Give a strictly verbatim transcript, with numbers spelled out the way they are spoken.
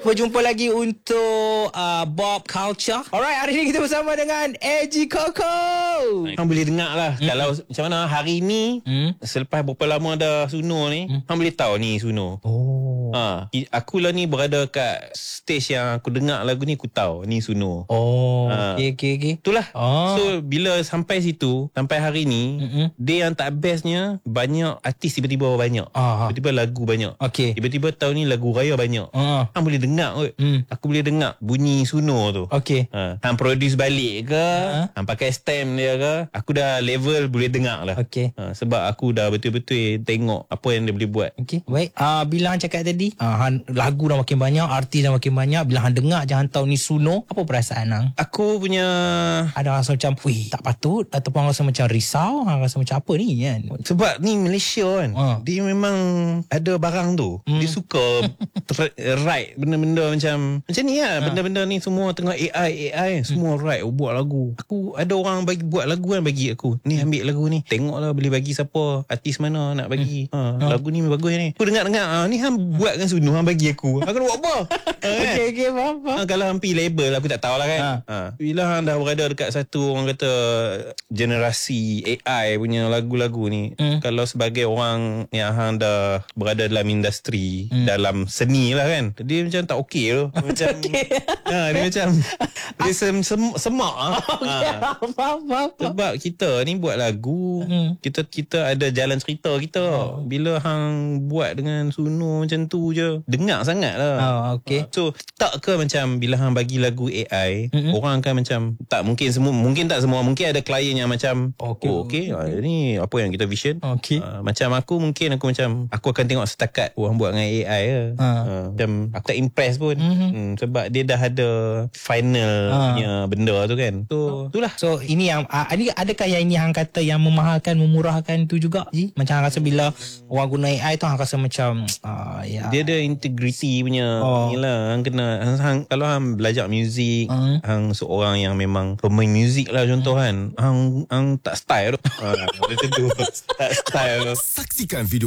berjumpa lagi untuk uh, Bob Culture. Alright, hari ni kita bersama dengan A G Koko. Hang boleh dengar lah mm. Kalau macam mana hari ni mm. Selepas berapa lama dah Suno ni mm. Hang boleh tahu ni Suno. Oh ha, Aku lah ni berada kat stage yang aku dengar lagu ni, aku tahu ni Suno. Oh ha. Okay okay, okay. Itulah oh. So bila sampai situ, sampai hari ni mm-hmm. dia yang tak bestnya, banyak artis tiba-tiba banyak. Aha. Tiba-tiba lagu banyak. Okay. Tiba-tiba tahun ni lagu raya banyak. Aha. Hang boleh dengar kot. mm. Aku boleh dengar bunyi Suno tu. Okay. ha. Hang produce balik ke, ha? Hang pakai stem dia ke, aku dah level boleh dengar lah. Okay. ha, Sebab aku dah betul-betul tengok apa yang dia boleh buat. Okay, baik. uh, Bila Han cakap tadi uh, Han, lagu dah makin banyak, artis dah makin banyak. Bila Han dengar je Han tahu ni Suno, apa perasaan Han? Aku punya ada rasa macam wih, tak patut, ataupun rasa macam risau, Han rasa macam apa ni kan? Sebab ni Malaysia kan, ha. Dia memang ada barang tu. hmm. Dia suka ter- write benda-benda macam Macam ni lah. ha. Benda-benda ni semua tengah A I A I semua hmm. write, buat lagu. Aku ada orang bagi buat lagu kan, bagi aku ni, ambil lagu ni, tengoklah boleh bagi siapa, artis mana nak bagi. hmm. ha, ha. Lagu ni bagus ni. Aku dengar-dengar, ha, ni hang buat kan Suno, hang bagi aku. Aku nak buat apa? ha, kan? Okay okay, faham, faham. ha, Kalau hang pergi label, aku tak tahulah kan. ha. Ha. Bila hang dah berada dekat satu, orang kata generasi A I punya lagu-lagu ni, hmm. kalau sebagai orang yang hang dah berada dalam industri, hmm. dalam seni lah kan, dia macam tak okey tu. Macam okay. ha, dia macam dia sem- sem- semak ah. Okay, ha. faham, faham. Sebab kita ni buat lagu, hmm. kita kita ada jalan cerita kita. oh. Bila hang buat dengan Suno macam tu je, dengar sangat lah. oh, okay. So tak ke macam bila hang bagi lagu A I, mm-hmm. orang akan macam, tak mungkin semua, mungkin tak semua, mungkin ada klien yang macam okay. oh okey, ha, ni apa yang kita vision. Okay. ha, Macam aku mungkin aku macam aku akan tengok setakat orang buat dengan A I je. ha. Ha, macam aku tak impress pun. mm-hmm. hmm, Sebab dia dah ada final ha. punya benda tu kan. So itulah. So ini yang uh, ini adakah yang ini hang kata yang memahalkan, memurahkan tu juga Ji? Macam hang rasa bila orang guna A I tu hang rasa macam uh, ya. Dia ada integrity punya. oh. Inilah hang kena hang, hang, kalau hang belajar muzik, uh. hang seorang yang memang pemain muzik lah contoh kan, hang hang tak style tu. ha, macam tu tak style tu. Saksikan video